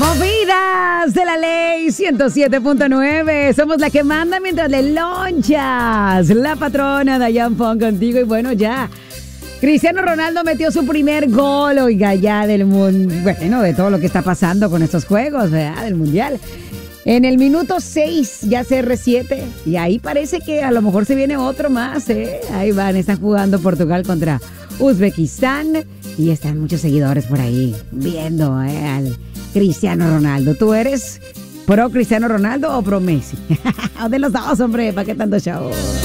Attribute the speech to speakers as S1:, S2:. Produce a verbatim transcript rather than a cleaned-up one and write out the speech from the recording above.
S1: Movidas de la ley ciento siete punto nueve. Somos la que manda mientras le lonchas. La patrona Dayan Fong contigo. Y bueno, ya Cristiano Ronaldo metió su primer gol, oiga, ya del mundo. Bueno, de todo lo que está pasando con estos juegos, ¿verdad? Del mundial. En el minuto seis, ya C R siete. Y ahí parece que a lo mejor se viene otro más, ¿eh? Ahí van, están jugando Portugal contra Uzbekistán. Y están muchos seguidores por ahí viendo, ¿eh? Al Cristiano Ronaldo. ¿Tú eres pro Cristiano Ronaldo o pro Messi? O de los dos, hombre, ¿para qué tanto show?